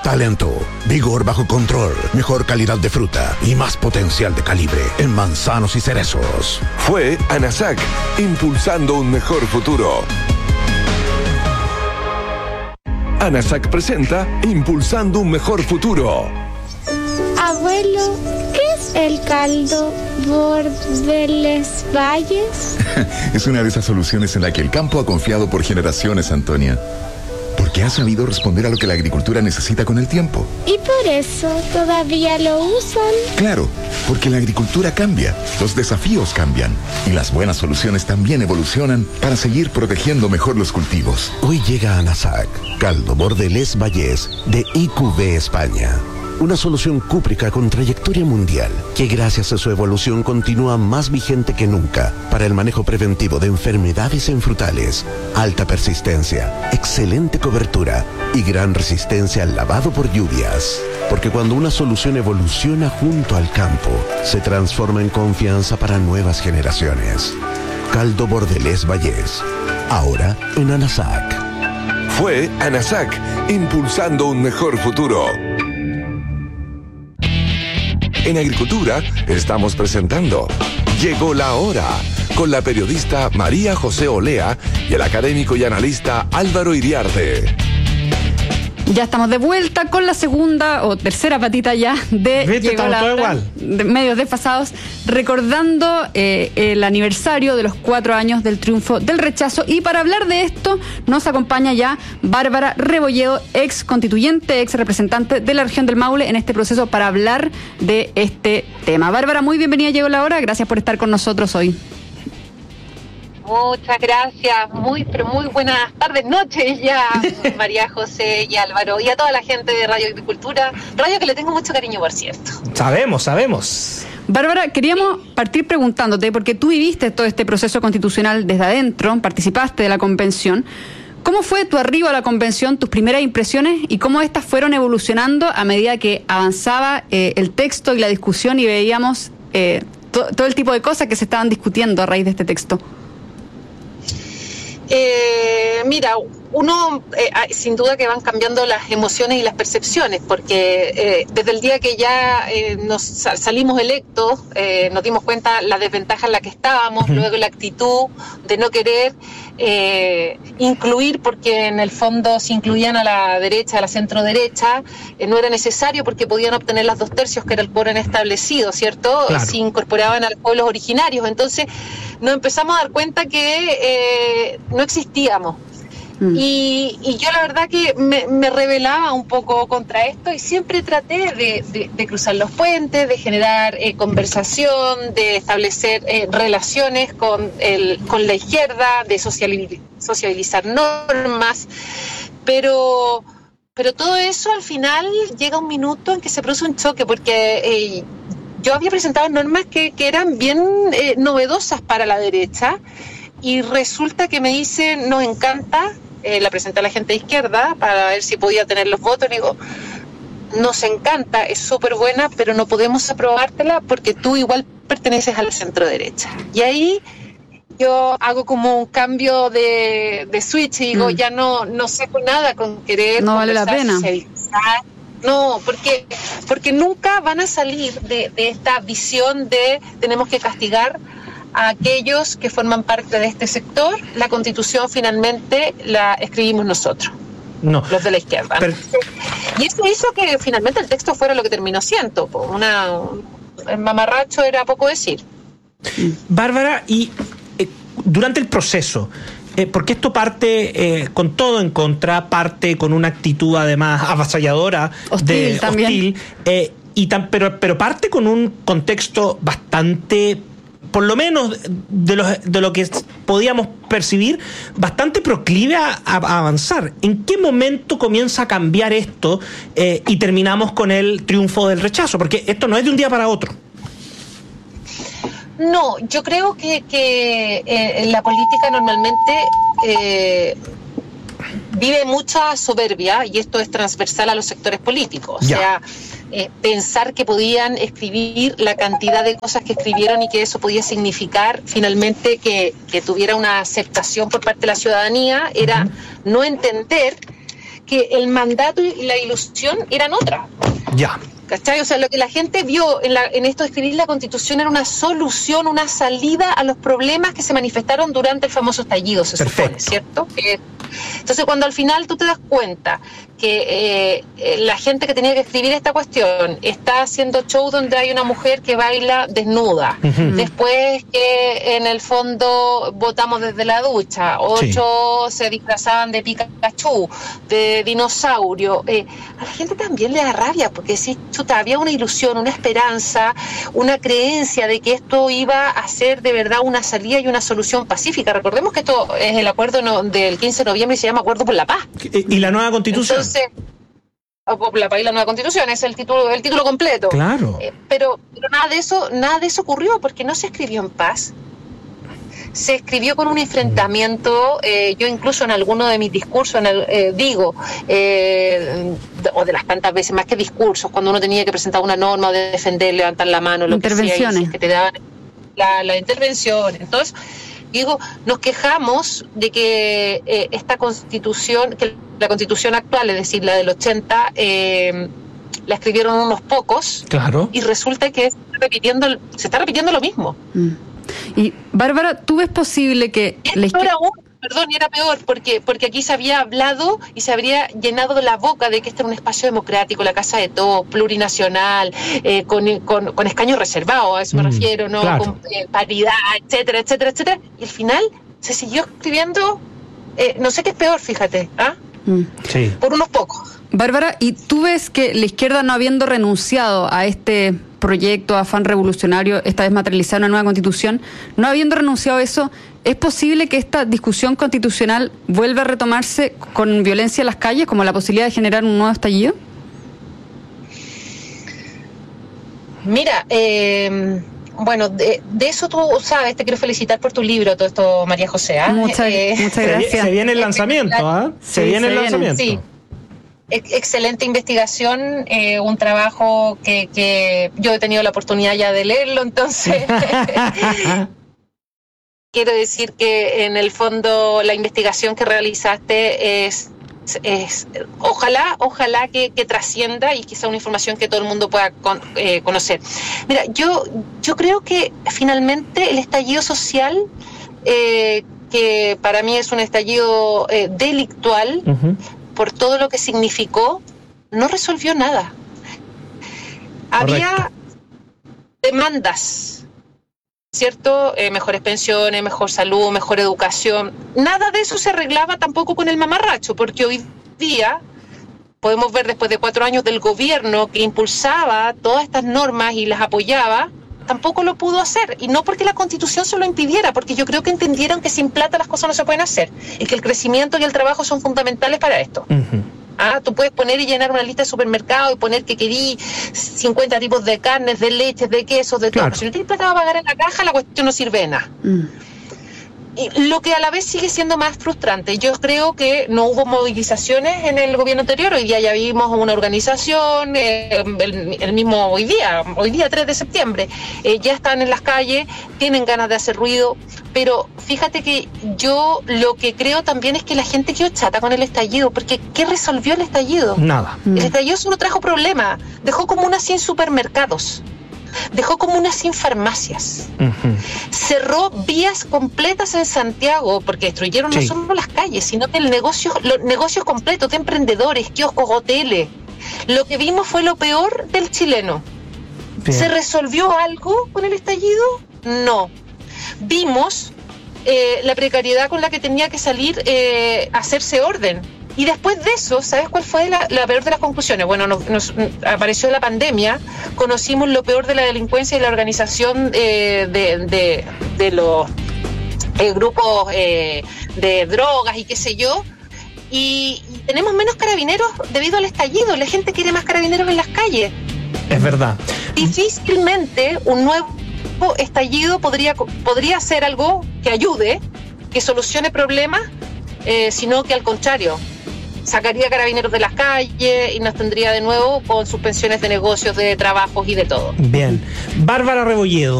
Talento, vigor bajo control, mejor calidad de fruta y más potencial de calibre en manzanos y cerezos. Fue ANASAC, impulsando un mejor futuro. ANASAC presenta Impulsando un mejor futuro. Abuelo, ¿qué es el caldo Bordeles Valles? Es una de esas soluciones en la que el campo ha confiado por generaciones, Antonia. Porque ha sabido responder a lo que la agricultura necesita con el tiempo. ¿Y por eso todavía lo usan? Claro, porque la agricultura cambia, los desafíos cambian y las buenas soluciones también evolucionan para seguir protegiendo mejor los cultivos. Hoy llega ANASAC, caldo Bordeles Valles de IQV España. Una solución cúprica con trayectoria mundial que gracias a su evolución continúa más vigente que nunca para el manejo preventivo de enfermedades en frutales, alta persistencia, excelente cobertura y gran resistencia al lavado por lluvias. Porque cuando una solución evoluciona junto al campo, se transforma en confianza para nuevas generaciones. Caldo Bordeles Valles, ahora en ANASAC. Fue ANASAC, impulsando un mejor futuro. En Agricultura estamos presentando Llegó la Hora, con la periodista María José Olea y el académico y analista Álvaro Iriarte. Ya estamos de vuelta con la segunda o tercera patita ya de Llegó la Hora, de medios desfasados, recordando el aniversario de los 4 años del triunfo del rechazo. Y para hablar de esto nos acompaña ya Bárbara Rebolledo, ex constituyente, ex representante de la región del Maule en este proceso para hablar de este tema. Bárbara, muy bienvenida a Llegó la Hora, gracias por estar con nosotros hoy. Muchas gracias, muy buenas tardes, noches ya, María José y Álvaro, y a toda la gente de Radio Agricultura, radio que le tengo mucho cariño, por cierto. Sabemos. Bárbara, queríamos partir preguntándote, porque tú viviste todo este proceso constitucional desde adentro, participaste de la convención. ¿Cómo fue tu arribo a la convención, tus primeras impresiones y cómo estas fueron evolucionando a medida que avanzaba el texto y la discusión y veíamos todo el tipo de cosas que se estaban discutiendo a raíz de este texto? Mira, uno sin duda que van cambiando las emociones y las percepciones, porque desde el día que ya nos salimos electos, nos dimos cuenta la desventaja en la que estábamos, luego la actitud de no querer incluir, porque en el fondo si incluían a la derecha, a la centro derecha, no era necesario porque podían obtener las 2/3, que era el quórum establecido, ¿cierto? Claro. Si incorporaban a los pueblos originarios. Entonces nos empezamos a dar cuenta que no existíamos. Y yo la verdad que me rebelaba un poco contra esto y siempre traté de cruzar los puentes, de generar conversación, de establecer relaciones con la izquierda, de socializar normas, pero todo eso al final llega un minuto en que se produce un choque, porque yo había presentado normas que eran bien novedosas para la derecha, y resulta que me dicen, nos encanta, la presenté a la gente de izquierda para ver si podía tener los votos. Le digo, nos encanta, es súper buena, pero no podemos aprobártela porque tú igual perteneces a la centro derecha. Y ahí yo hago como un cambio de switch y digo, ya no saco nada con querer. No vale la pena. No, porque nunca van a salir de esta visión de tenemos que castigar a aquellos que forman parte de este sector. La Constitución finalmente la escribimos nosotros, los de la izquierda. Y eso hizo que finalmente el texto fuera lo que terminó siendo. El mamarracho era poco decir. Bárbara, y durante el proceso, porque esto parte con todo en contra, parte con una actitud además avasalladora, hostil, pero parte con un contexto bastante, por lo menos de lo que podíamos percibir, bastante proclive a avanzar. ¿En qué momento comienza a cambiar esto y terminamos con el triunfo del rechazo? Porque esto no es de un día para otro. No, yo creo que la política normalmente vive mucha soberbia, y esto es transversal a los sectores políticos. O sea, pensar que podían escribir la cantidad de cosas que escribieron y que eso podía significar finalmente que tuviera una aceptación por parte de la ciudadanía, era no entender que el mandato y la ilusión eran otra. Ya. ¿Cachai? O sea, lo que la gente vio en esto de escribir la Constitución era una solución, una salida a los problemas que se manifestaron durante el famoso estallido, se supone, ¿cierto? Entonces, cuando al final tú te das cuenta que la gente que tenía que escribir esta cuestión está haciendo show donde hay una mujer que baila desnuda, después que en el fondo votamos desde la ducha, 8 se disfrazaban de Pikachu, de dinosaurio, a la gente también le da rabia, porque si chuta, había una ilusión, una esperanza, una creencia de que esto iba a ser de verdad una salida y una solución pacífica. Recordemos que esto es el acuerdo del 15 de noviembre y se llama Acuerdo por la Paz. ¿Y la nueva Constitución? Entonces, por la Paz y la nueva Constitución es el título completo. Claro. Pero nada de eso ocurrió, porque no se escribió en paz. Se escribió con un enfrentamiento. Yo incluso en alguno de mis discursos digo, o de las tantas veces, más que discursos, cuando uno tenía que presentar una norma o de defender, levantar la mano, lo intervenciones que te daban la intervención. Entonces, digo, nos quejamos de que esta Constitución, que la Constitución actual, es decir, la del 80, la escribieron unos pocos. Claro. Y resulta que se está repitiendo lo mismo. Y Bárbara, ¿tú ves posible que era peor, porque aquí se había hablado y se habría llenado la boca de que este era un espacio democrático, la casa de todos, plurinacional, con escaños reservados, a eso me refiero, ¿no? Claro. Con paridad, etcétera, etcétera, etcétera. Y al final se siguió escribiendo, no sé qué es peor, fíjate, Sí. Por unos pocos. Bárbara, ¿y tú ves que la izquierda, no habiendo renunciado a este proyecto, afán revolucionario, esta vez materializar una nueva Constitución, no habiendo renunciado a eso, ¿es posible que esta discusión constitucional vuelva a retomarse con violencia en las calles, como la posibilidad de generar un nuevo estallido? Mira, bueno, de eso tú sabes, te quiero felicitar por tu libro, todo esto, María José. Muchas gracias. Se viene el lanzamiento, Se viene el lanzamiento. Sí. Excelente investigación, un trabajo que yo he tenido la oportunidad ya de leerlo, entonces quiero decir que en el fondo la investigación que realizaste es ojalá que trascienda y que sea una información que todo el mundo pueda conocer. Mira, yo creo que finalmente el estallido social, que para mí es un estallido delictual, por todo lo que significó, no resolvió nada. Había demandas, ¿cierto? Mejores pensiones, mejor salud, mejor educación. Nada de eso se arreglaba tampoco con el mamarracho, porque hoy día podemos ver, después de 4 años del gobierno que impulsaba todas estas normas y las apoyaba, tampoco lo pudo hacer, y no porque la Constitución se lo impidiera, porque yo creo que entendieron que sin plata las cosas no se pueden hacer, y que el crecimiento y el trabajo son fundamentales para esto. Tú puedes poner y llenar una lista de supermercados y poner que querí 50 tipos de carnes, de leches, de quesos, de todo. Si no tienes plata para pagar en la caja, la cuestión no sirve de nada. Y lo que a la vez sigue siendo más frustrante. Yo creo que no hubo movilizaciones en el gobierno anterior. Hoy día ya vimos una organización, el mismo hoy día 3 de septiembre, ya están en las calles, tienen ganas de hacer ruido, pero fíjate que yo lo que creo también es que la gente quedó chata con el estallido, porque ¿qué resolvió el estallido? Nada. El estallido solo trajo problemas, dejó comunas sin supermercados, dejó comunas sin farmacias, cerró vías completas en Santiago, porque destruyeron no solo las calles, sino que los negocios completos de emprendedores, kioscos, hoteles. Lo que vimos fue lo peor del chileno. Bien. ¿Se resolvió algo con el estallido? No. Vimos la precariedad con la que tenía que salir hacerse orden. Y después de eso, ¿sabes cuál fue la peor de las conclusiones? Bueno, nos apareció la pandemia, conocimos lo peor de la delincuencia y la organización de los grupos de drogas y qué sé yo, y tenemos menos carabineros debido al estallido. La gente quiere más carabineros en las calles. Es verdad. Difícilmente un nuevo estallido podría ser algo que ayude, que solucione problemas, sino que al contrario, sacaría carabineros de las calles y nos tendría de nuevo con suspensiones de negocios, de trabajos y de todo. Bien. Bárbara Rebolledo.